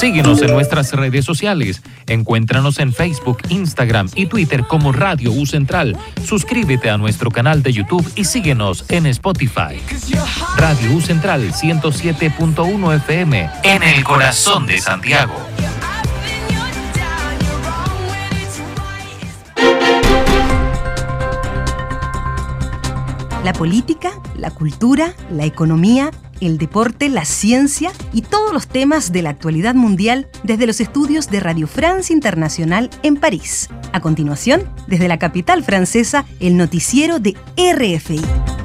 Síguenos en nuestras redes sociales. Encuéntranos en Facebook, Instagram y Twitter como Radio U Central. Suscríbete a nuestro canal de YouTube y síguenos en Spotify. Radio U Central 107.1 FM en el corazón de Santiago. La política, la cultura, la economía, el deporte, la ciencia y todos los temas de la actualidad mundial desde los estudios de Radio France Internacional en París. A continuación, desde la capital francesa, el noticiero de RFI.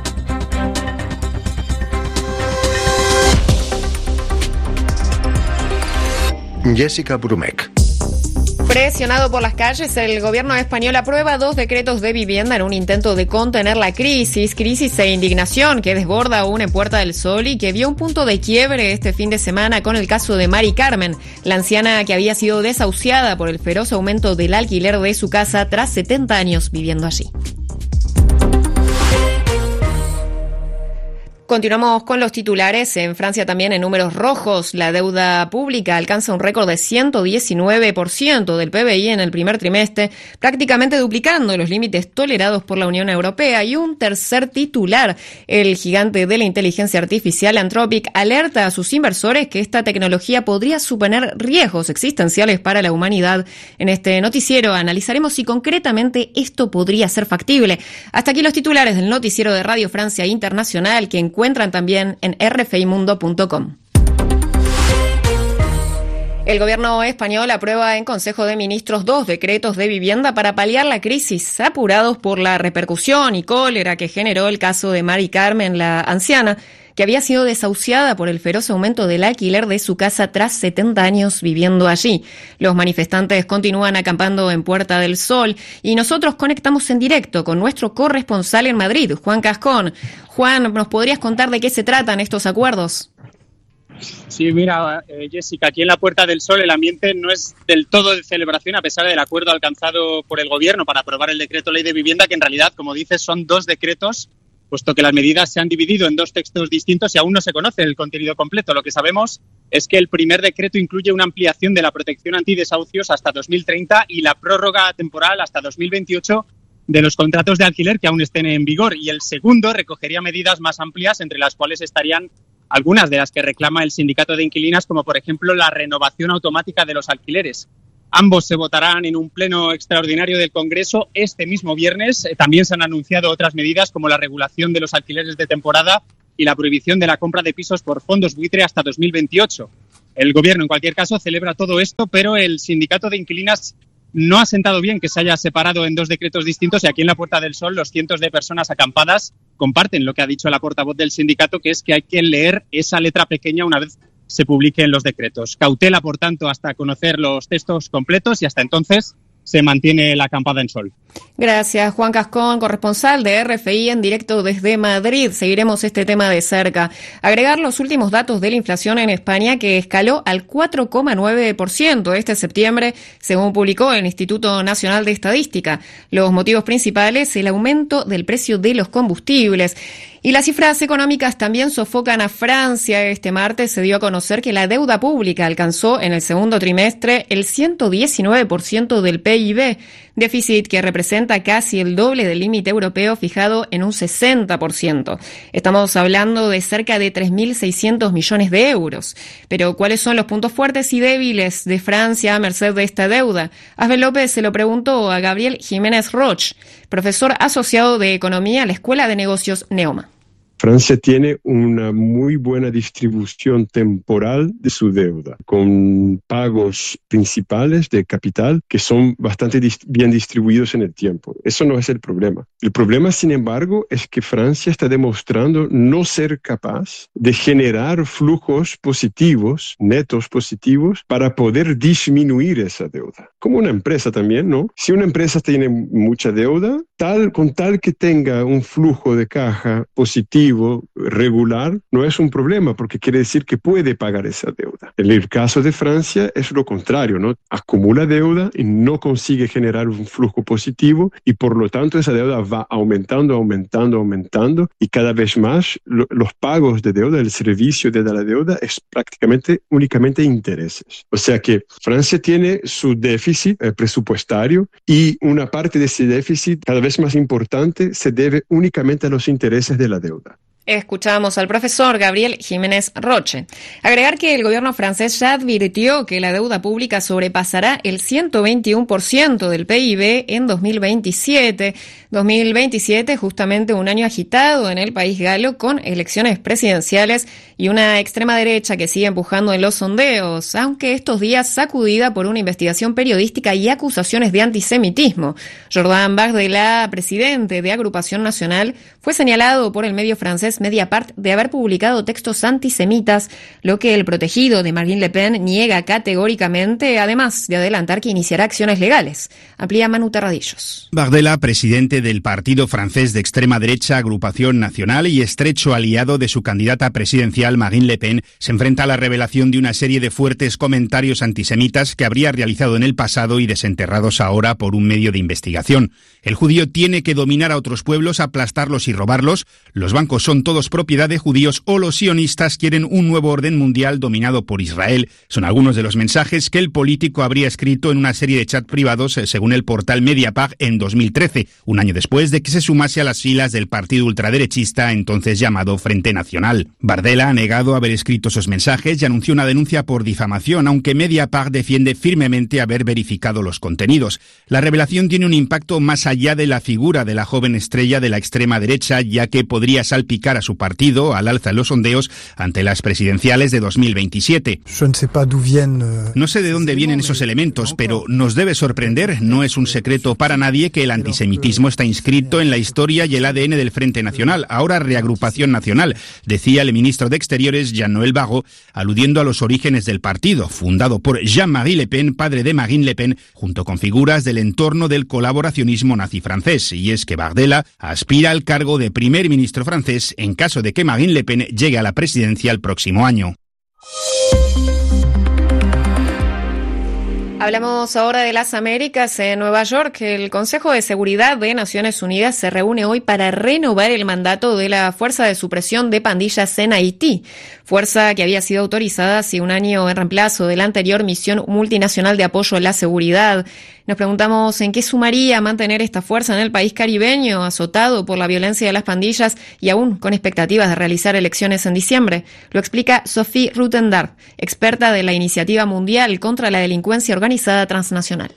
Jessica Brumeck. Presionado por las calles, el gobierno español aprueba 2 decretos de vivienda en un intento de contener la crisis e indignación que desborda aún en Puerta del Sol y que vio un punto de quiebre este fin de semana con el caso de Mari Carmen, la anciana que había sido desahuciada por el feroz aumento del alquiler de su casa tras 70 años viviendo allí. Continuamos con los titulares. En Francia también en números rojos. La deuda pública alcanza un récord de 119% del PBI en el primer trimestre, prácticamente duplicando los límites tolerados por la Unión Europea. Y un tercer titular. El gigante de la inteligencia artificial Anthropic alerta a sus inversores que esta tecnología podría suponer riesgos existenciales para la humanidad. En este noticiero analizaremos si concretamente esto podría ser factible. Hasta aquí los titulares del noticiero de Radio Francia Internacional, que encuentran también en rfimundo.com. El gobierno español aprueba en Consejo de Ministros 2 decretos de vivienda para paliar la crisis, apurados por la repercusión y cólera que generó el caso de Mari Carmen, la anciana, que había sido desahuciada por el feroz aumento del alquiler de su casa tras 70 años viviendo allí. Los manifestantes continúan acampando en Puerta del Sol y nosotros conectamos en directo con nuestro corresponsal en Madrid, Juan Cascón. Juan, ¿nos podrías contar de qué se tratan estos acuerdos? Sí, mira, Jessica, aquí en la Puerta del Sol el ambiente no es del todo de celebración a pesar del acuerdo alcanzado por el Gobierno para aprobar el decreto ley de vivienda, que en realidad, como dices, son 2 decretos, puesto que las medidas se han dividido en 2 textos distintos y aún no se conoce el contenido completo. Lo que sabemos es que el primer decreto incluye una ampliación de la protección antidesahucios hasta 2030 y la prórroga temporal hasta 2028 de los contratos de alquiler que aún estén en vigor. Y el segundo recogería medidas más amplias, entre las cuales estarían algunas de las que reclama el sindicato de inquilinas, como por ejemplo la renovación automática de los alquileres. Ambos se votarán en un pleno extraordinario del Congreso este mismo viernes. También se han anunciado otras medidas como la regulación de los alquileres de temporada y la prohibición de la compra de pisos por fondos buitre hasta 2028. El Gobierno, en cualquier caso, celebra todo esto, pero el sindicato de inquilinas no ha sentado bien que se haya separado en 2 decretos distintos, y aquí en la Puerta del Sol los cientos de personas acampadas comparten lo que ha dicho la portavoz del sindicato, que es que hay que leer esa letra pequeña una vez se publiquen los decretos. Cautela, por tanto, hasta conocer los textos completos, y hasta entonces se mantiene la acampada en Sol. Gracias, Juan Cascón, corresponsal de RFI en directo desde Madrid. Seguiremos este tema de cerca. Agregar los últimos datos de la inflación en España, que escaló al 4,9% este septiembre, según publicó el Instituto Nacional de Estadística. Los motivos principales: el aumento del precio de los combustibles. Y las cifras económicas también sofocan a Francia. Este martes se dio a conocer que la deuda pública alcanzó en el segundo trimestre el 119% del PIB, déficit que representa casi el doble del límite europeo fijado en un 60%. Estamos hablando de cerca de 3.600 millones de euros. Pero ¿cuáles son los puntos fuertes y débiles de Francia a merced de esta deuda? Asbel López se lo preguntó a Gabriel Jiménez Roch, profesor asociado de Economía a la Escuela de Negocios Neoma. Francia tiene una muy buena distribución temporal de su deuda, con pagos principales de capital que son bastante bien distribuidos en el tiempo. Eso no es el problema. El problema, sin embargo, es que Francia está demostrando no ser capaz de generar flujos positivos, netos positivos, para poder disminuir esa deuda. Como una empresa también, ¿no? Si una empresa tiene mucha deuda, con tal que tenga un flujo de caja positivo positivo regular no es un problema, porque quiere decir que puede pagar esa deuda. En el caso de Francia es lo contrario, ¿no? Acumula deuda y no consigue generar un flujo positivo, y por lo tanto esa deuda va aumentando y cada vez más los pagos de deuda, el servicio de la deuda es prácticamente únicamente intereses. O sea que Francia tiene su déficit presupuestario, y una parte de ese déficit cada vez más importante se debe únicamente a los intereses de la deuda. Escuchamos al profesor Gabriel Jiménez Roche. Agregar que el gobierno francés ya advirtió que la deuda pública sobrepasará el 121% del PIB en 2027. 2027, justamente un año agitado en el país galo, con elecciones presidenciales y una extrema derecha que sigue empujando en los sondeos, aunque estos días sacudida por una investigación periodística y acusaciones de antisemitismo. Jordan Bardella, presidente de Agrupación Nacional, fue señalado por el medio francés Mediapart de haber publicado textos antisemitas, lo que el protegido de Marine Le Pen niega categóricamente, además de adelantar que iniciará acciones legales. Amplía Manu Terradillos. Bardella, presidente del partido francés de extrema derecha Agrupación Nacional y estrecho aliado de su candidata presidencial Marine Le Pen, se enfrenta a la revelación de una serie de fuertes comentarios antisemitas que habría realizado en el pasado y desenterrados ahora por un medio de investigación. El judío tiene que dominar a otros pueblos, aplastarlos y robarlos. Los bancos son todos propiedad de judíos, o los sionistas quieren un nuevo orden mundial dominado por Israel. Son algunos de los mensajes que el político habría escrito en una serie de chats privados, según el portal Mediapart, en 2013, un año después de que se sumase a las filas del partido ultraderechista entonces llamado Frente Nacional. Bardella ha negado haber escrito esos mensajes y anunció una denuncia por difamación, aunque Mediapart defiende firmemente haber verificado los contenidos. La revelación tiene un impacto más allá de la figura de la joven estrella de la extrema derecha, ya que podría salpicar a su partido al alza en los sondeos ante las presidenciales de 2027. No sé de dónde vienen esos elementos, pero nos debe sorprender. No es un secreto para nadie que el antisemitismo está inscrito en la historia y el ADN del Frente Nacional, ahora Reagrupación Nacional, decía el ministro de Exteriores Jean-Noël Barrot, aludiendo a los orígenes del partido, fundado por Jean-Marie Le Pen, padre de Marine Le Pen, junto con figuras del entorno del colaboracionismo nazi francés. Y es que Bardella aspira al cargo de primer ministro francés en caso de que Marine Le Pen llegue a la presidencia el próximo año. Hablamos ahora de las Américas. En Nueva York, el Consejo de Seguridad de Naciones Unidas se reúne hoy para renovar el mandato de la Fuerza de Supresión de Pandillas en Haití, fuerza que había sido autorizada hace un año en reemplazo de la anterior misión multinacional de apoyo a la seguridad. Nos preguntamos en qué sumaría mantener esta fuerza en el país caribeño, azotado por la violencia de las pandillas y aún con expectativas de realizar elecciones en diciembre. Lo explica Sophie Rutendar, experta de la Iniciativa Mundial contra la Delincuencia Organizada Transnacional.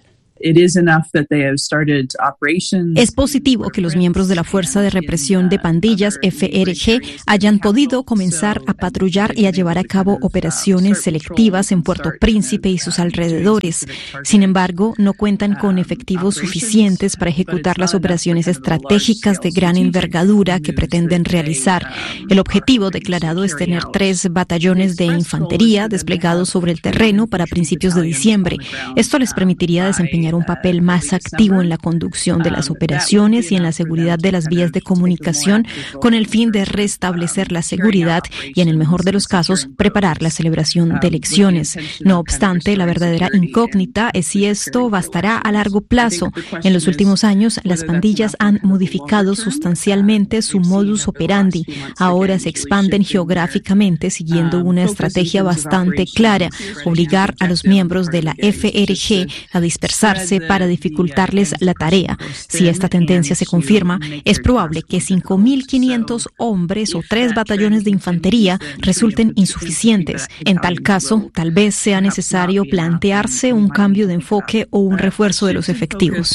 Es positivo que los miembros de la Fuerza de Represión de Pandillas, FRG, hayan podido comenzar a patrullar y a llevar a cabo operaciones selectivas en Puerto Príncipe y sus alrededores. Sin embargo, no cuentan con efectivos suficientes para ejecutar las operaciones estratégicas de gran envergadura que pretenden realizar. El objetivo declarado es tener 3 batallones de infantería desplegados sobre el terreno para principios de diciembre. Esto les permitiría desempeñar un papel más activo en la conducción de las operaciones y en la seguridad de las vías de comunicación, con el fin de restablecer la seguridad y, en el mejor de los casos, preparar la celebración de elecciones. No obstante, la verdadera incógnita es si esto bastará a largo plazo. En los últimos años, las pandillas han modificado sustancialmente su modus operandi. Ahora se expanden geográficamente siguiendo una estrategia bastante clara: obligar a los miembros de la FRG a dispersarse para dificultarles la tarea. Si esta tendencia se confirma, es probable que 5.500 hombres o 3 batallones de infantería resulten insuficientes. En tal caso, tal vez sea necesario plantearse un cambio de enfoque o un refuerzo de los efectivos.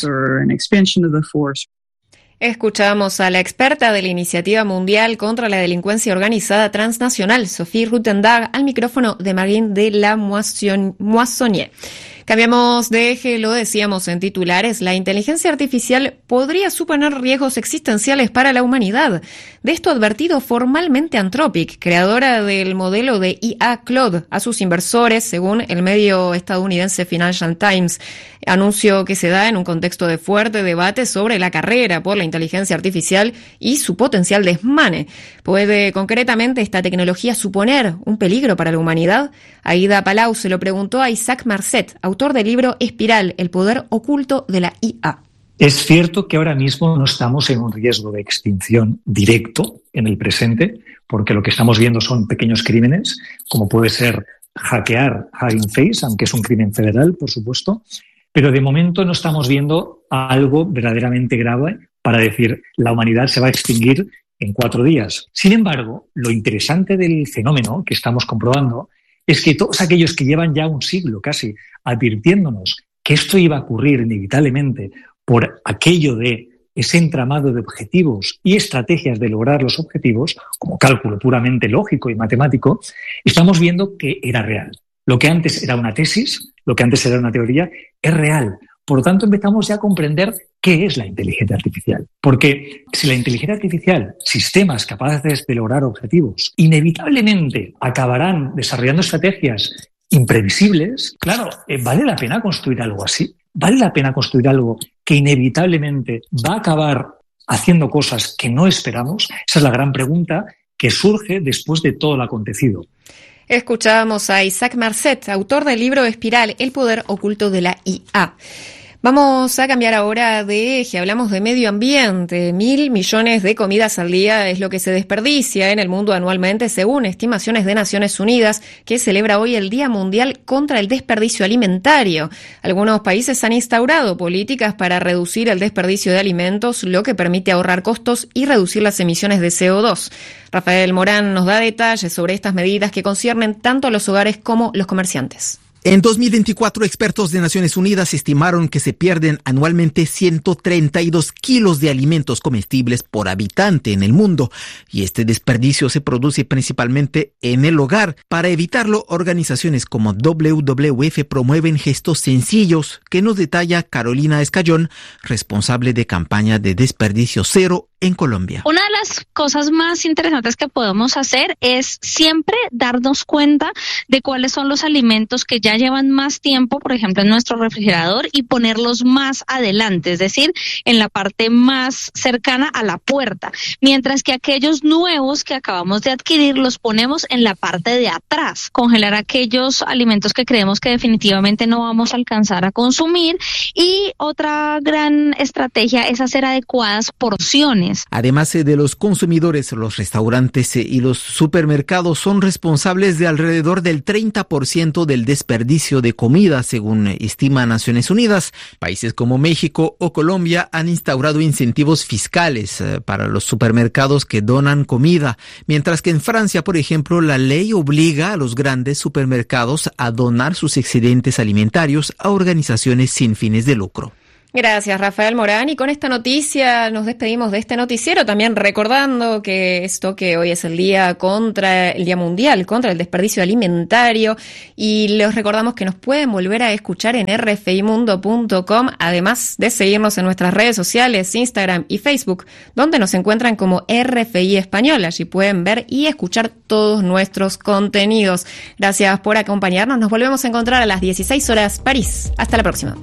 Escuchamos a la experta de la Iniciativa Mundial contra la Delincuencia Organizada Transnacional, Sophie Rutendar, al micrófono de Marine de la Moissonnier. Cambiamos de eje, lo decíamos en titulares, la inteligencia artificial podría suponer riesgos existenciales para la humanidad. De esto ha advertido formalmente Anthropic, creadora del modelo de IA Claude, a sus inversores, según el medio estadounidense Financial Times. Anuncio que se da en un contexto de fuerte debate sobre la carrera por la inteligencia artificial y su potencial desmane. ¿Puede concretamente esta tecnología suponer un peligro para la humanidad? Aida Palau se lo preguntó a Isaac Marcet, autor del libro Espiral, el poder oculto de la IA. Es cierto que ahora mismo no estamos en un riesgo de extinción directo en el presente, porque lo que estamos viendo son pequeños crímenes, como puede ser hackear Hugging Face, aunque es un crimen federal, por supuesto, pero de momento no estamos viendo algo verdaderamente grave para decir la humanidad se va a extinguir en 4 días. Sin embargo, lo interesante del fenómeno que estamos comprobando es que todos aquellos que llevan ya un siglo casi advirtiéndonos que esto iba a ocurrir inevitablemente por aquello de ese entramado de objetivos y estrategias de lograr los objetivos, como cálculo puramente lógico y matemático, estamos viendo que era real. Lo que antes era una tesis, lo que antes era una teoría, es real. Por lo tanto, empezamos ya a comprender qué es la inteligencia artificial. Porque si la inteligencia artificial, sistemas capaces de lograr objetivos, inevitablemente acabarán desarrollando estrategias imprevisibles, claro, ¿vale la pena construir algo así? ¿Vale la pena construir algo que inevitablemente va a acabar haciendo cosas que no esperamos? Esa es la gran pregunta que surge después de todo lo acontecido. Escuchábamos a Isaac Marcet, autor del libro Espiral, el poder oculto de la IA. Vamos a cambiar ahora de eje, hablamos de medio ambiente. 1.000 millones de comidas al día es lo que se desperdicia en el mundo anualmente, según estimaciones de Naciones Unidas, que celebra hoy el Día Mundial contra el Desperdicio Alimentario. Algunos países han instaurado políticas para reducir el desperdicio de alimentos, lo que permite ahorrar costos y reducir las emisiones de CO2. Rafael Morán nos da detalles sobre estas medidas que conciernen tanto a los hogares como los comerciantes. En 2024, expertos de Naciones Unidas estimaron que se pierden anualmente 132 kilos de alimentos comestibles por habitante en el mundo, y este desperdicio se produce principalmente en el hogar. Para evitarlo, organizaciones como WWF promueven gestos sencillos que nos detalla Carolina Escayón, responsable de campaña de desperdicio cero en Colombia. Una de las cosas más interesantes que podemos hacer es siempre darnos cuenta de cuáles son los alimentos que ya llevan más tiempo, por ejemplo, en nuestro refrigerador, y ponerlos más adelante, es decir, en la parte más cercana a la puerta, mientras que aquellos nuevos que acabamos de adquirir los ponemos en la parte de atrás. Congelar aquellos alimentos que creemos que definitivamente no vamos a alcanzar a consumir, y otra gran estrategia es hacer adecuadas porciones. Además de los consumidores, los restaurantes y los supermercados son responsables de alrededor del 30% del desperdicio de comida, según estima Naciones Unidas. Países como México o Colombia han instaurado incentivos fiscales para los supermercados que donan comida, mientras que en Francia, por ejemplo, la ley obliga a los grandes supermercados a donar sus excedentes alimentarios a organizaciones sin fines de lucro. Gracias, Rafael Morán. Y con esta noticia nos despedimos de este noticiero, también recordando que hoy es el Día Mundial contra el Desperdicio Alimentario, y les recordamos que nos pueden volver a escuchar en rfimundo.com, además de seguirnos en nuestras redes sociales, Instagram y Facebook, donde nos encuentran como RFI Español. Allí pueden ver y escuchar todos nuestros contenidos. Gracias por acompañarnos. Nos volvemos a encontrar a las 16 horas París. Hasta la próxima.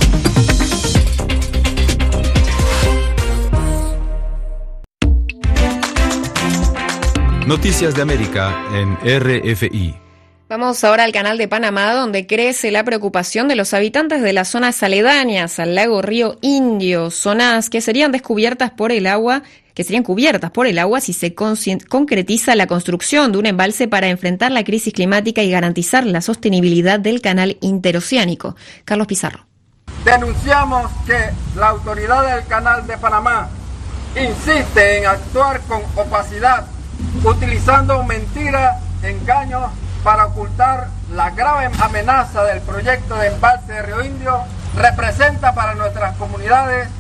Noticias de América en RFI. Vamos ahora al Canal de Panamá, donde crece la preocupación de los habitantes de las zonas aledañas al lago Río Indio, zonas que serían cubiertas por el agua si se concretiza la construcción de un embalse para enfrentar la crisis climática y garantizar la sostenibilidad del canal interoceánico. Carlos Pizarro. Denunciamos que la autoridad del Canal de Panamá insiste en actuar con opacidad, utilizando mentiras, engaños para ocultar la grave amenaza del proyecto de embalse de Río Indio representa para nuestras comunidades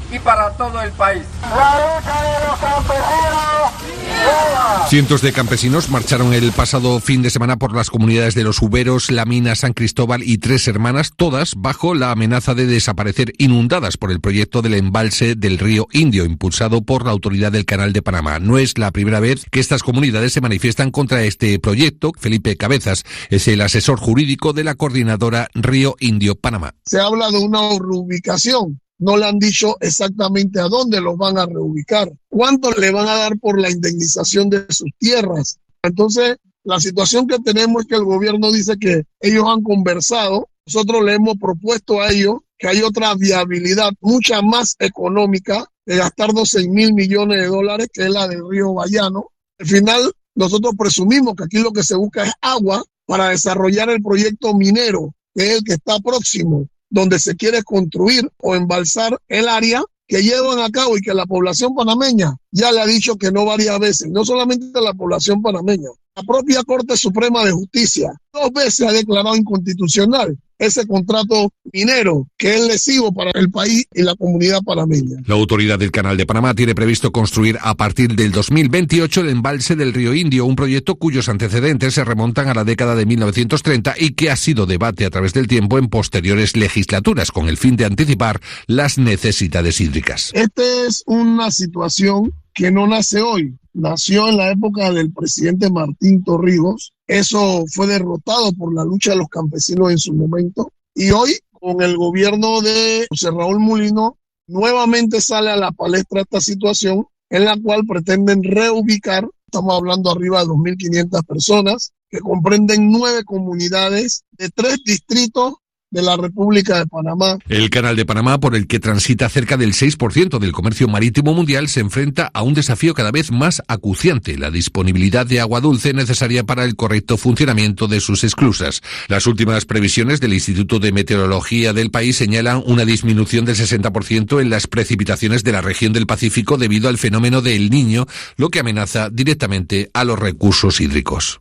y para todo el país. La lucha de los campesinos. Cientos de campesinos marcharon el pasado fin de semana por las comunidades de Los Uberos, La Mina, San Cristóbal y Tres Hermanas, todas bajo la amenaza de desaparecer inundadas por el proyecto del embalse del río Indio, impulsado por la Autoridad del Canal de Panamá. No es la primera vez que estas comunidades se manifiestan contra este proyecto. Felipe Cabezas es el asesor jurídico de la coordinadora Río Indio Panamá. Se habla de una reubicación. No le han dicho exactamente a dónde los van a reubicar, cuánto le van a dar por la indemnización de sus tierras. Entonces, la situación que tenemos es que el gobierno dice que ellos han conversado. Nosotros le hemos propuesto a ellos que hay otra viabilidad mucha más económica de gastar 12.000 millones de dólares, que es la del río Bayano. Al final, nosotros presumimos que aquí lo que se busca es agua para desarrollar el proyecto minero, que es el que está próximo, donde se quiere construir o embalsar el área que llevan a cabo y que la población panameña ya le ha dicho que no varias veces, no solamente la población panameña, la propia Corte Suprema de Justicia 2 veces ha declarado inconstitucional ese contrato minero que es lesivo para el país y la comunidad panameña. La Autoridad del Canal de Panamá tiene previsto construir a partir del 2028 el embalse del río Indio, un proyecto cuyos antecedentes se remontan a la década de 1930 y que ha sido debate a través del tiempo en posteriores legislaturas con el fin de anticipar las necesidades hídricas. Esta es una situación que no nace hoy, nació en la época del presidente Martín Torrijos. Eso fue derrotado por la lucha de los campesinos en su momento. Y hoy, con el gobierno de José Raúl Mulino, nuevamente sale a la palestra esta situación en la cual pretenden reubicar, estamos hablando arriba de 2.500 personas, que comprenden 9 comunidades de 3 distritos de la República de Panamá. El Canal de Panamá, por el que transita cerca del 6% del comercio marítimo mundial, se enfrenta a un desafío cada vez más acuciante: la disponibilidad de agua dulce necesaria para el correcto funcionamiento de sus esclusas. Las últimas previsiones del Instituto de Meteorología del país señalan una disminución del 60% en las precipitaciones de la región del Pacífico debido al fenómeno de El Niño, lo que amenaza directamente a los recursos hídricos.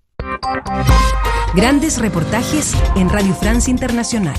Grandes reportajes en Radio Francia Internacional.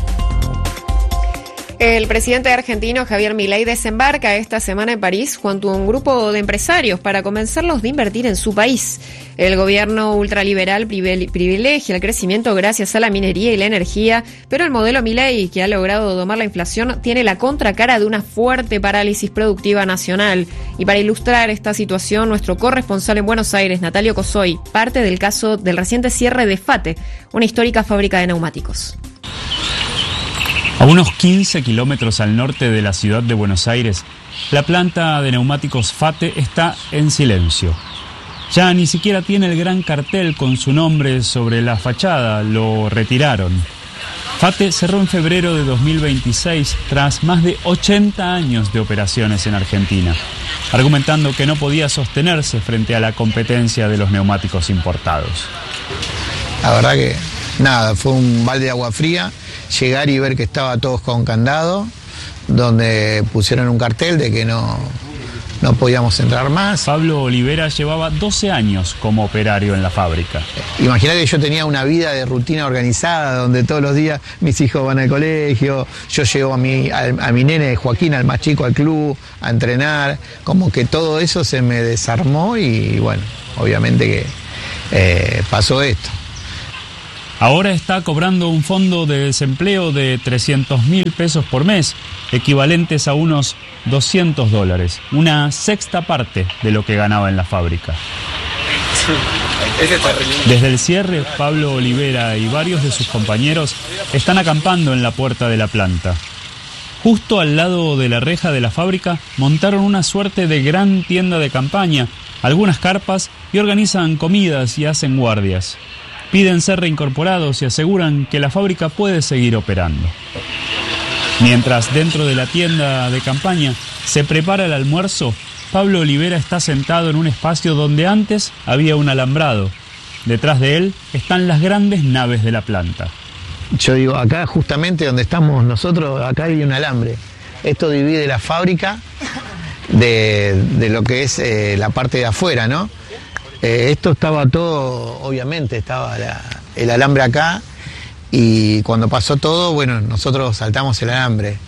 El presidente argentino Javier Milei desembarca esta semana en París junto a un grupo de empresarios para convencerlos de invertir en su país. El gobierno ultraliberal privilegia el crecimiento gracias a la minería y la energía, pero el modelo Milei, que ha logrado domar la inflación, tiene la contracara de una fuerte parálisis productiva nacional. Y para ilustrar esta situación, nuestro corresponsal en Buenos Aires, Natalio Cosoy, parte del caso del reciente cierre de FATE, una histórica fábrica de neumáticos. A unos 15 kilómetros al norte de la ciudad de Buenos Aires, la planta de neumáticos FATE está en silencio. Ya ni siquiera tiene el gran cartel con su nombre sobre la fachada, lo retiraron. FATE cerró en febrero de 2026 tras más de 80 años de operaciones en Argentina, argumentando que no podía sostenerse frente a la competencia de los neumáticos importados. La verdad que nada, fue un balde de agua fría. Llegar y ver que estaba todos con candado, donde pusieron un cartel de que no podíamos entrar más. Pablo Olivera llevaba 12 años como operario en la fábrica. Imagínate que yo tenía una vida de rutina organizada, donde todos los días mis hijos van al colegio, yo llevo a mi nene Joaquín, al más chico, al club, a entrenar, como que todo eso se me desarmó y bueno, obviamente que pasó esto. Ahora está cobrando un fondo de desempleo de 300.000 pesos por mes, equivalentes a unos $200, una sexta parte de lo que ganaba en la fábrica. Desde el cierre, Pablo Olivera y varios de sus compañeros están acampando en la puerta de la planta. Justo al lado de la reja de la fábrica montaron una suerte de gran tienda de campaña, algunas carpas y organizan comidas y hacen guardias. Piden ser reincorporados y aseguran que la fábrica puede seguir operando. Mientras dentro de la tienda de campaña se prepara el almuerzo, Pablo Olivera está sentado en un espacio donde antes había un alambrado. Detrás de él están las grandes naves de la planta. Yo digo, acá justamente donde estamos nosotros, acá hay un alambre. Esto divide la fábrica de lo que es la parte de afuera, ¿no? Esto estaba todo, obviamente, estaba el alambre acá y cuando pasó todo, bueno, nosotros saltamos el alambre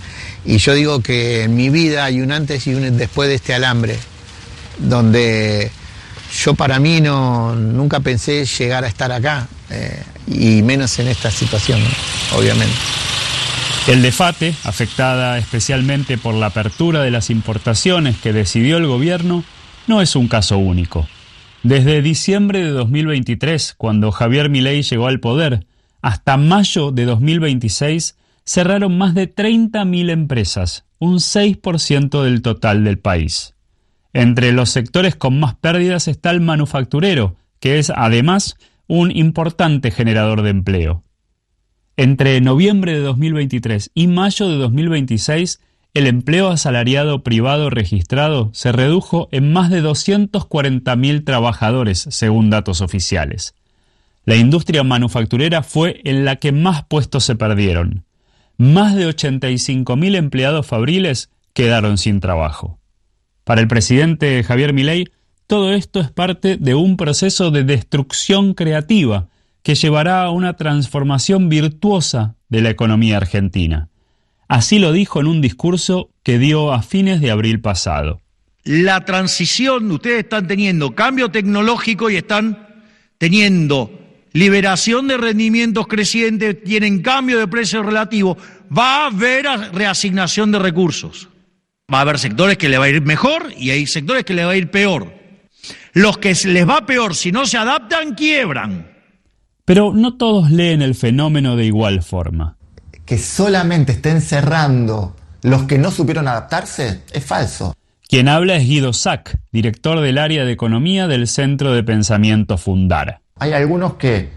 Y yo digo que en mi vida hay un antes y un después de este alambre, donde yo para mí nunca pensé llegar a estar acá, y menos en esta situación, ¿no? Obviamente. El de FATE, afectada especialmente por la apertura de las importaciones que decidió el gobierno, no es un caso único. Desde diciembre de 2023, cuando Javier Milei llegó al poder, hasta mayo de 2026, cerraron más de 30.000 empresas, un 6% del total del país. Entre los sectores con más pérdidas está el manufacturero, que es además un importante generador de empleo. Entre noviembre de 2023 y mayo de 2026, el empleo asalariado privado registrado se redujo en más de 240.000 trabajadores, según datos oficiales. La industria manufacturera fue en la que más puestos se perdieron. Más de 85.000 empleados fabriles quedaron sin trabajo. Para el presidente Javier Milei, todo esto es parte de un proceso de destrucción creativa que llevará a una transformación virtuosa de la economía argentina. Así lo dijo en un discurso que dio a fines de abril pasado. La transición, ustedes están teniendo cambio tecnológico y están teniendo liberación de rendimientos crecientes, tienen cambio de precio relativo, va a haber reasignación de recursos. Va a haber sectores que le va a ir mejor y hay sectores que le va a ir peor. Los que les va peor, si no se adaptan, quiebran. Pero no todos leen el fenómeno de igual forma. Que solamente estén cerrando los que no supieron adaptarse es falso. Quien habla es Guido Sack, director del área de economía del Centro de Pensamiento Fundara. Hay algunos que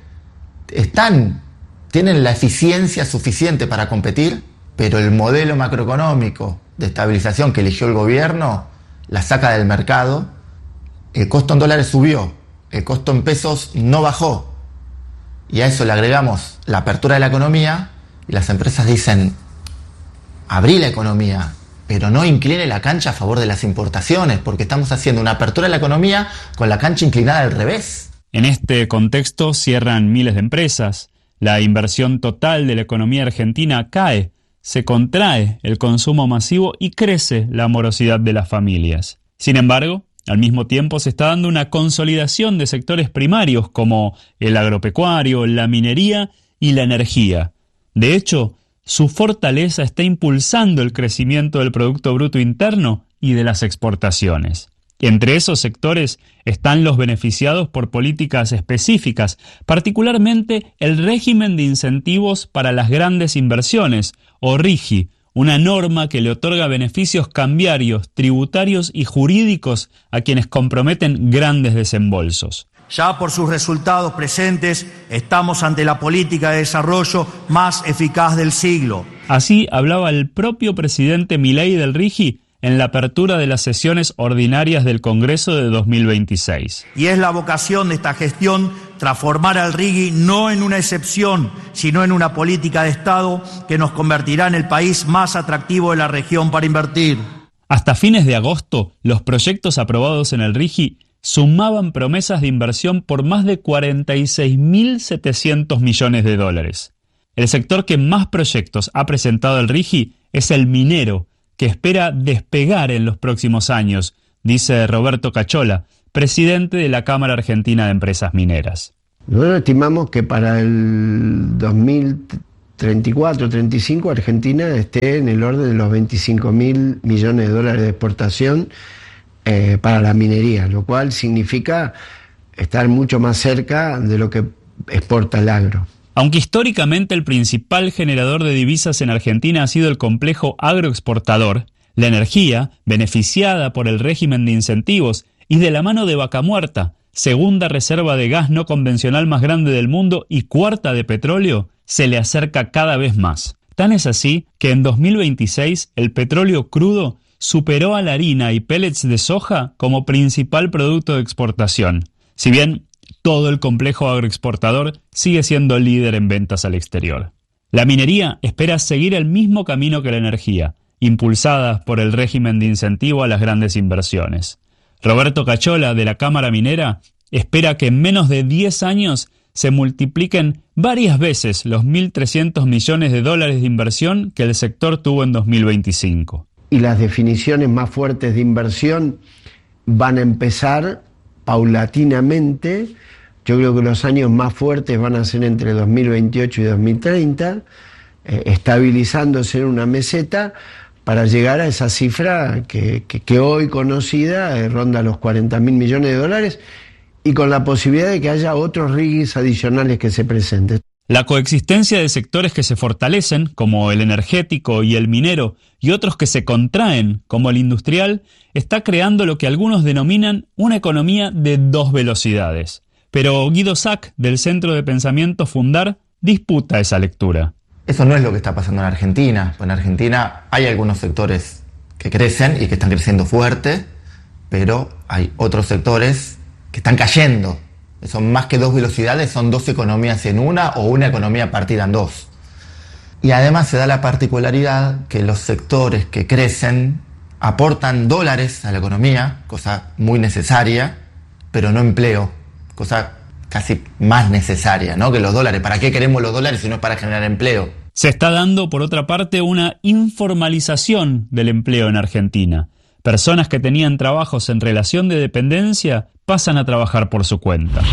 tienen la eficiencia suficiente para competir, pero el modelo macroeconómico de estabilización que eligió el gobierno la saca del mercado. El costo en dólares subió, el costo en pesos no bajó. Y a eso le agregamos la apertura de la economía y las empresas dicen, abrí la economía, pero no incline la cancha a favor de las importaciones, porque estamos haciendo una apertura de la economía con la cancha inclinada al revés. En este contexto cierran miles de empresas, la inversión total de la economía argentina cae, se contrae el consumo masivo y crece la morosidad de las familias. Sin embargo, al mismo tiempo se está dando una consolidación de sectores primarios como el agropecuario, la minería y la energía. De hecho, su fortaleza está impulsando el crecimiento del Producto Bruto Interno y de las exportaciones. Entre esos sectores están los beneficiados por políticas específicas, particularmente el régimen de incentivos para las grandes inversiones, o RIGI, una norma que le otorga beneficios cambiarios, tributarios y jurídicos a quienes comprometen grandes desembolsos. Ya por sus resultados presentes, estamos ante la política de desarrollo más eficaz del siglo. Así hablaba el propio presidente Milei del RIGI en la apertura de las sesiones ordinarias del Congreso de 2026. Y es la vocación de esta gestión transformar al RIGI no en una excepción, sino en una política de Estado que nos convertirá en el país más atractivo de la región para invertir. Hasta fines de agosto, los proyectos aprobados en el RIGI sumaban promesas de inversión por más de 46.700 millones de dólares. El sector que más proyectos ha presentado el RIGI es el minero, que espera despegar en los próximos años, dice Roberto Cachola, presidente de la Cámara Argentina de Empresas Mineras. Nosotros estimamos que para el 2034-35 Argentina esté en el orden de los 25.000 millones de dólares de exportación para la minería, lo cual significa estar mucho más cerca de lo que exporta el agro. Aunque históricamente el principal generador de divisas en Argentina ha sido el complejo agroexportador, la energía, beneficiada por el régimen de incentivos y de la mano de Vaca Muerta, segunda reserva de gas no convencional más grande del mundo y cuarta de petróleo, se le acerca cada vez más. Tan es así que en 2026 el petróleo crudo superó a la harina y pellets de soja como principal producto de exportación. Si bien todo el complejo agroexportador sigue siendo líder en ventas al exterior. La minería espera seguir el mismo camino que la energía, impulsada por el régimen de incentivo a las grandes inversiones. Roberto Cachola, de la Cámara Minera, espera que en menos de 10 años se multipliquen varias veces los 1.300 millones de dólares de inversión que el sector tuvo en 2025. Y las definiciones más fuertes de inversión van a empezar paulatinamente. Yo creo que los años más fuertes van a ser entre 2028 y 2030, estabilizándose en una meseta para llegar a esa cifra que hoy conocida ronda los 40.000 millones de dólares y con la posibilidad de que haya otros RIGIs adicionales que se presenten. La coexistencia de sectores que se fortalecen, como el energético y el minero, y otros que se contraen, como el industrial, está creando lo que algunos denominan una economía de dos velocidades. Pero Guido Sack, del Centro de Pensamiento Fundar, disputa esa lectura. Eso no es lo que está pasando en Argentina. En Argentina hay algunos sectores que crecen y que están creciendo fuerte, pero hay otros sectores que están cayendo. Son más que dos velocidades, son dos economías en una o una economía partida en dos. Y además se da la particularidad que los sectores que crecen aportan dólares a la economía, cosa muy necesaria, pero no empleo, cosa casi más necesaria, ¿no?, que los dólares. ¿Para qué queremos los dólares si no es para generar empleo? Se está dando, por otra parte, una informalización del empleo en Argentina. Personas que tenían trabajos en relación de dependencia pasan a trabajar por su cuenta.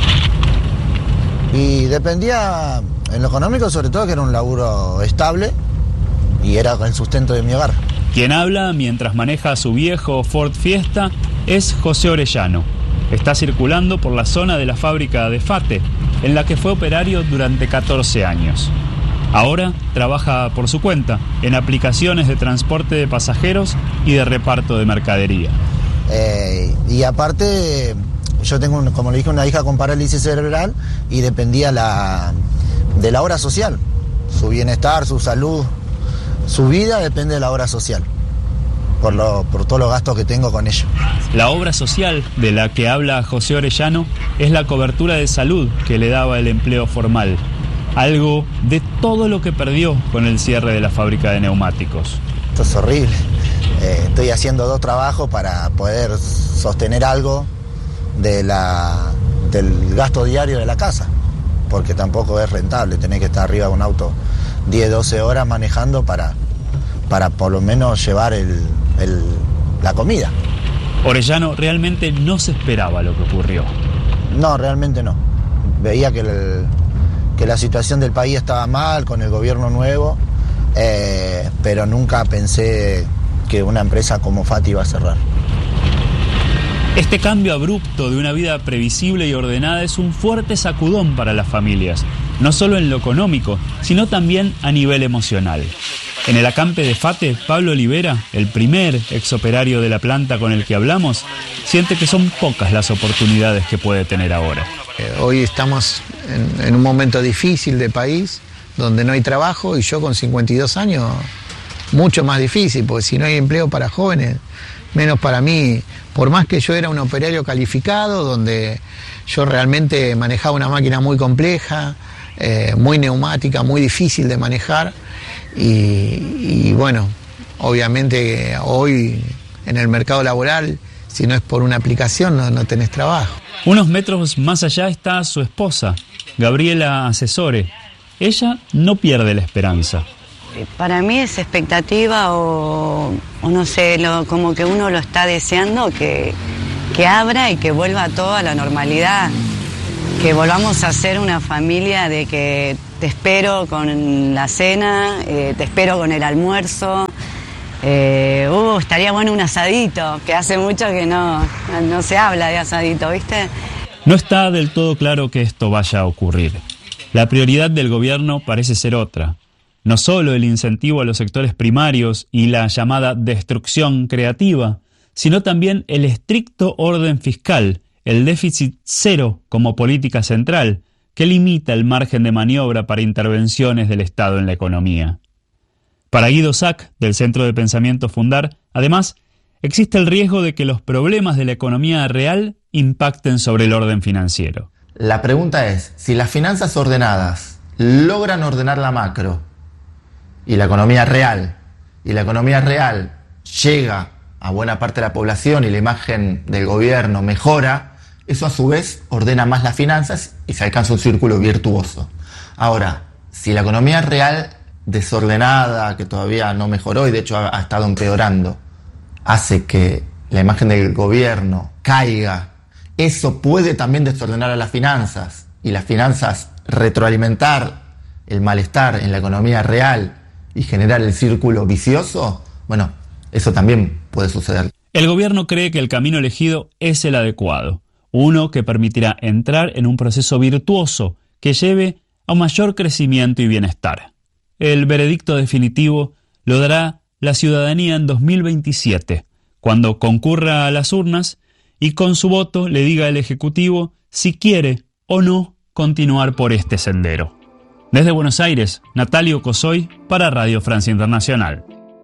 Y dependía, en lo económico sobre todo, que era un laburo estable y era el sustento de mi hogar. Quien habla mientras maneja su viejo Ford Fiesta es José Orellano. Está circulando por la zona de la fábrica de Fate, en la que fue operario durante 14 años. Ahora trabaja por su cuenta en aplicaciones de transporte de pasajeros y de reparto de mercadería. Y aparte, yo tengo, como le dije, una hija con parálisis cerebral y dependía de la obra social. Su bienestar, su salud, su vida depende de la obra social, por todos los gastos que tengo con ella. La obra social de la que habla José Orellano es la cobertura de salud que le daba el empleo formal. Algo de todo lo que perdió con el cierre de la fábrica de neumáticos. Esto es horrible. Estoy haciendo 2 trabajos para poder sostener algo del gasto diario de la casa, porque tampoco es rentable tener que estar arriba de un auto 10, 12 horas manejando para por lo menos llevar la comida. Orellano realmente no se esperaba lo que ocurrió. No, realmente no. Veía que la situación del país estaba mal con el gobierno nuevo, pero nunca pensé que una empresa como Fate iba a cerrar. Este cambio abrupto de una vida previsible y ordenada es un fuerte sacudón para las familias, no solo en lo económico, sino también a nivel emocional. En el acampe de Fate, Pablo Olivera, el primer exoperario de la planta con el que hablamos, siente que son pocas las oportunidades que puede tener ahora. Hoy estamos en un momento difícil de país, donde no hay trabajo, y yo con 52 años, mucho más difícil, porque si no hay empleo para jóvenes, menos para mí. Por más que yo era un operario calificado, donde yo realmente manejaba una máquina muy compleja, muy neumática, muy difícil de manejar, y bueno, obviamente hoy en el mercado laboral, si no es por una aplicación, no tenés trabajo. Unos metros más allá está su esposa, Gabriela Asesore. Ella no pierde la esperanza. Para mí es expectativa o no sé, como que uno lo está deseando que abra y que vuelva todo a la normalidad. Que volvamos a ser una familia de que te espero con la cena, te espero con el almuerzo. Estaría bueno un asadito, que hace mucho que no se habla de asadito, ¿viste? No está del todo claro que esto vaya a ocurrir. La prioridad del gobierno parece ser otra. No solo el incentivo a los sectores primarios y la llamada destrucción creativa, sino también el estricto orden fiscal, el déficit cero como política central, que limita el margen de maniobra para intervenciones del Estado en la economía. Para Guido Sack, del Centro de Pensamiento Fundar, además, existe el riesgo de que los problemas de la economía real impacten sobre el orden financiero. La pregunta es, si las finanzas ordenadas logran ordenar la macro y la economía real llega a buena parte de la población y la imagen del gobierno mejora, Eso a su vez ordena más las finanzas y se alcanza un círculo virtuoso. Ahora, si la economía real desordenada, que todavía no mejoró y de hecho ha estado empeorando, hace que la imagen del gobierno caiga, eso puede también desordenar a las finanzas y las finanzas retroalimentar el malestar en la economía real y generar el círculo vicioso, bueno, eso también puede suceder. El gobierno cree que el camino elegido es el adecuado, uno que permitirá entrar en un proceso virtuoso que lleve a un mayor crecimiento y bienestar. El veredicto definitivo lo dará la ciudadanía en 2027, cuando concurra a las urnas y con su voto le diga al Ejecutivo si quiere o no continuar por este sendero. Desde Buenos Aires, Natalio Cosoy para Radio Francia Internacional.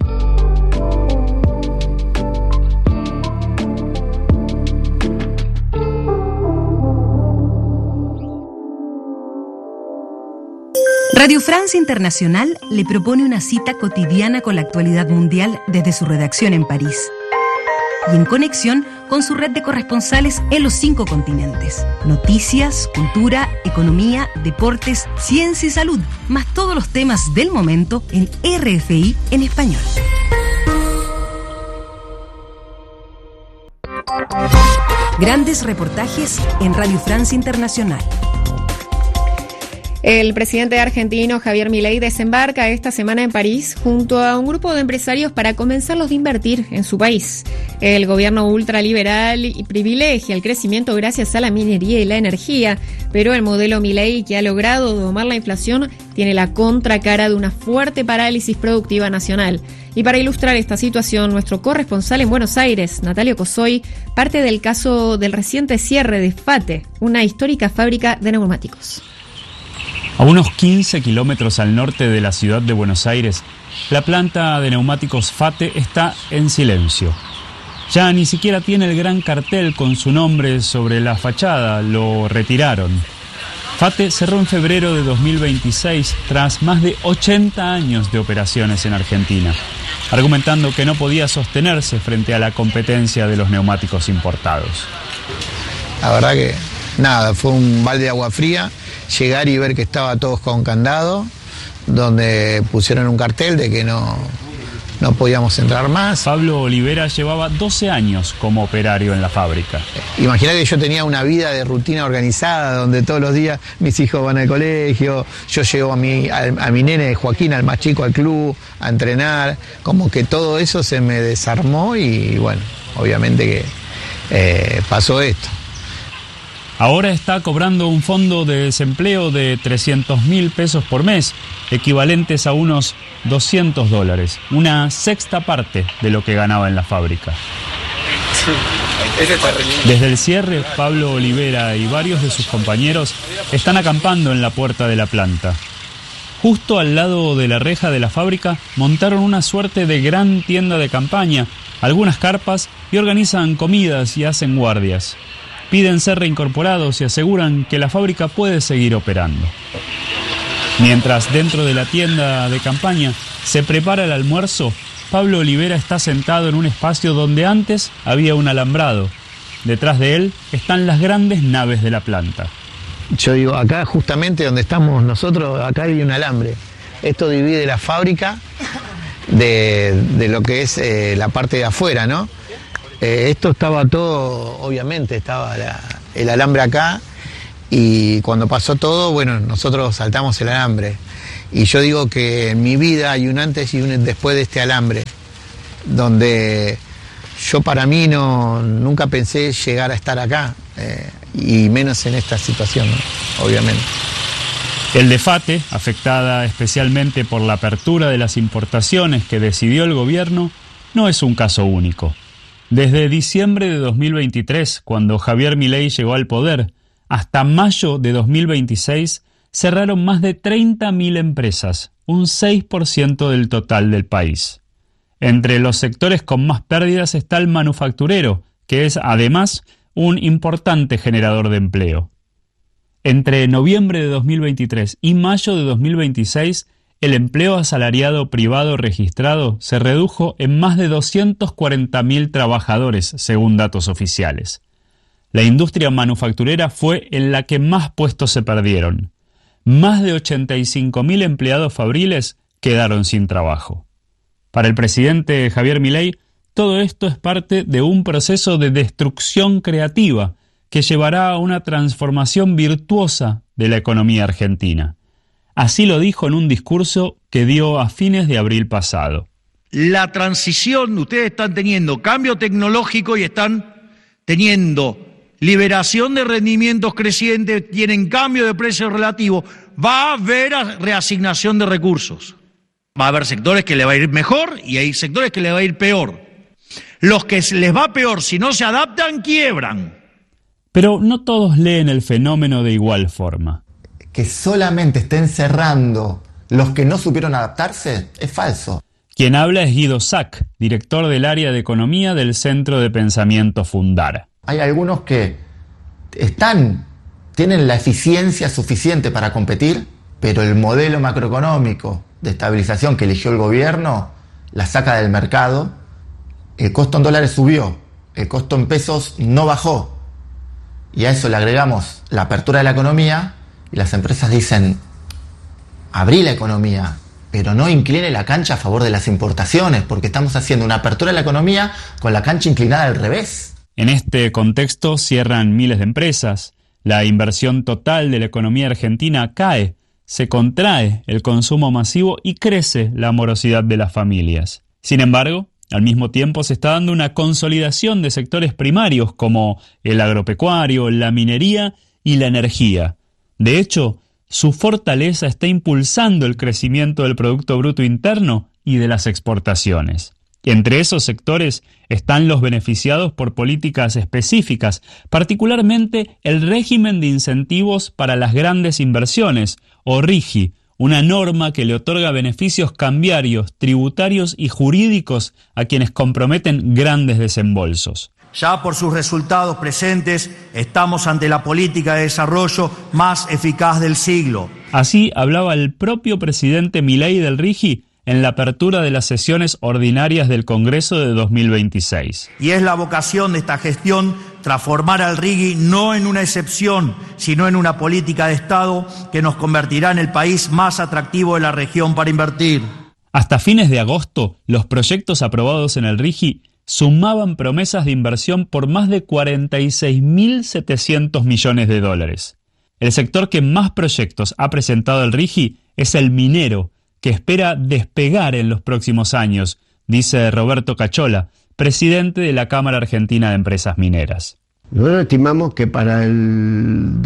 Radio Francia Internacional le propone una cita cotidiana con la actualidad mundial desde su redacción en París y en conexión con su red de corresponsales en los 5 continentes. Noticias, cultura, economía, deportes, ciencia y salud, más todos los temas del momento en RFI en español. Grandes reportajes en Radio Francia Internacional. El presidente argentino Javier Milei desembarca esta semana en París junto a un grupo de empresarios para convencerlos de invertir en su país. El gobierno ultraliberal privilegia el crecimiento gracias a la minería y la energía, pero el modelo Milei, que ha logrado domar la inflación, tiene la contracara de una fuerte parálisis productiva nacional. Y para ilustrar esta situación, nuestro corresponsal en Buenos Aires, Natalio Cosoy, parte del caso del reciente cierre de FATE, una histórica fábrica de neumáticos. A unos 15 kilómetros al norte de la ciudad de Buenos Aires, la planta de neumáticos FATE está en silencio. Ya ni siquiera tiene el gran cartel con su nombre sobre la fachada, lo retiraron. FATE cerró en febrero de 2026 tras más de 80 años de operaciones en Argentina, argumentando que no podía sostenerse frente a la competencia de los neumáticos importados. La verdad que nada, fue un balde de agua fría. Llegar y ver que estaba todos con candado, donde pusieron un cartel de que no podíamos entrar más. Pablo Olivera llevaba 12 años como operario en la fábrica. Imagínate que yo tenía una vida de rutina organizada, donde todos los días mis hijos van al colegio, yo llevo a mi nene Joaquín, al más chico, al club, a entrenar, como que todo eso se me desarmó y bueno, obviamente que pasó esto. Ahora está cobrando un fondo de desempleo de 300.000 pesos por mes, equivalentes a unos $200, una sexta parte de lo que ganaba en la fábrica. Desde el cierre, Pablo Olivera y varios de sus compañeros están acampando en la puerta de la planta. Justo al lado de la reja de la fábrica montaron una suerte de gran tienda de campaña, algunas carpas y organizan comidas y hacen guardias. Piden ser reincorporados y aseguran que la fábrica puede seguir operando. Mientras dentro de la tienda de campaña se prepara el almuerzo, Pablo Olivera está sentado en un espacio donde antes había un alambrado. Detrás de él están las grandes naves de la planta. Yo digo, acá justamente donde estamos nosotros, acá hay un alambre. Esto divide la fábrica de lo que es la parte de afuera, ¿no? Esto estaba todo, obviamente, estaba el alambre acá y cuando pasó todo, bueno, nosotros saltamos el alambre. Y yo digo que en mi vida hay un antes y un después de este alambre, donde yo para mí nunca pensé llegar a estar acá, y menos en esta situación, ¿no? Obviamente. El de FATE, afectada especialmente por la apertura de las importaciones que decidió el gobierno, no es un caso único. Desde diciembre de 2023, cuando Javier Milei llegó al poder, hasta mayo de 2026, cerraron más de 30.000 empresas, un 6% del total del país. Entre los sectores con más pérdidas está el manufacturero, que es además un importante generador de empleo. Entre noviembre de 2023 y mayo de 2026, el empleo asalariado privado registrado se redujo en más de 240.000 trabajadores, según datos oficiales. La industria manufacturera fue en la que más puestos se perdieron. Más de 85.000 empleados fabriles quedaron sin trabajo. Para el presidente Javier Milei, todo esto es parte de un proceso de destrucción creativa que llevará a una transformación virtuosa de la economía argentina. Así lo dijo en un discurso que dio a fines de abril pasado. La transición, ustedes están teniendo cambio tecnológico y están teniendo liberación de rendimientos crecientes, tienen cambio de precio relativo, va a haber reasignación de recursos. Va a haber sectores que le va a ir mejor y hay sectores que le va a ir peor. Los que les va peor, si no se adaptan, quiebran. Pero no todos leen el fenómeno de igual forma. Que solamente estén cerrando los que no supieron adaptarse es falso. Quien habla es Guido Sack, director del área de economía del Centro de Pensamiento Fundara. Hay algunos que tienen la eficiencia suficiente para competir, pero el modelo macroeconómico de estabilización que eligió el gobierno la saca del mercado. El costo en dólares subió, el costo en pesos no bajó. Y a eso le agregamos la apertura de la economía y las empresas dicen, abrí la economía, pero no incline la cancha a favor de las importaciones, porque estamos haciendo una apertura de la economía con la cancha inclinada al revés. En este contexto cierran miles de empresas, la inversión total de la economía argentina cae, se contrae el consumo masivo y crece la morosidad de las familias. Sin embargo, al mismo tiempo se está dando una consolidación de sectores primarios como el agropecuario, la minería y la energía. De hecho, su fortaleza está impulsando el crecimiento del Producto Bruto Interno y de las exportaciones. Entre esos sectores están los beneficiados por políticas específicas, particularmente el régimen de incentivos para las grandes inversiones, o RIGI, una norma que le otorga beneficios cambiarios, tributarios y jurídicos a quienes comprometen grandes desembolsos. Ya por sus resultados presentes, estamos ante la política de desarrollo más eficaz del siglo. Así hablaba el propio presidente Milei del RIGI en la apertura de las sesiones ordinarias del Congreso de 2026. Y es la vocación de esta gestión transformar al RIGI no en una excepción, sino en una política de Estado que nos convertirá en el país más atractivo de la región para invertir. Hasta fines de agosto, los proyectos aprobados en el RIGI sumaban promesas de inversión por más de 46.700 millones de dólares. El sector que más proyectos ha presentado el RIGI es el minero, que espera despegar en los próximos años, dice Roberto Cachola, presidente de la Cámara Argentina de Empresas Mineras. Nosotros estimamos que para el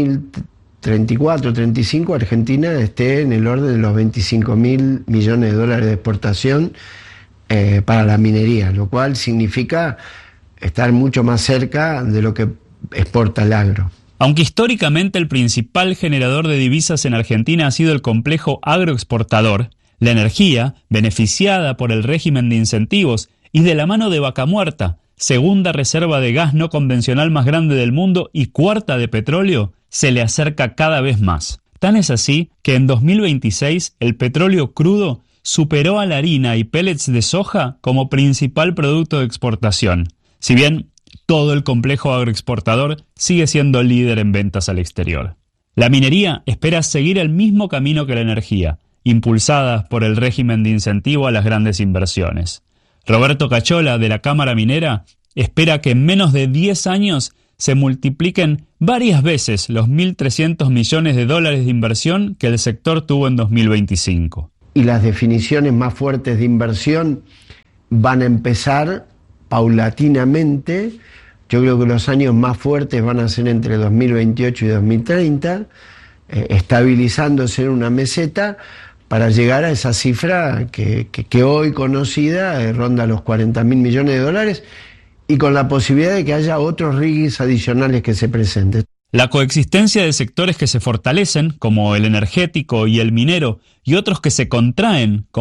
2034-35 Argentina esté en el orden de los 25.000 millones de dólares de exportación para la minería, lo cual significa estar mucho más cerca de lo que exporta el agro. Aunque históricamente el principal generador de divisas en Argentina ha sido el complejo agroexportador, la energía, beneficiada por el régimen de incentivos y de la mano de Vaca Muerta, segunda reserva de gas no convencional más grande del mundo y cuarta de petróleo, se le acerca cada vez más. Tan es así que en 2026 el petróleo crudo superó a la harina y pellets de soja como principal producto de exportación. Si bien todo el complejo agroexportador sigue siendo líder en ventas al exterior. La minería espera seguir el mismo camino que la energía, impulsada por el régimen de incentivo a las grandes inversiones. Roberto Cachola, de la Cámara Minera, espera que en menos de 10 años se multipliquen varias veces los 1.300 millones de dólares de inversión que el sector tuvo en 2025. Y las definiciones más fuertes de inversión van a empezar paulatinamente. Yo creo que los años más fuertes van a ser entre 2028 y 2030, estabilizándose en una meseta para llegar a esa cifra que hoy conocida ronda los 40.000 millones de dólares y con la posibilidad de que haya otros RIGIs adicionales que se presenten. La coexistencia de sectores que se fortalecen, como el energético y el minero, y otros que se contraen, como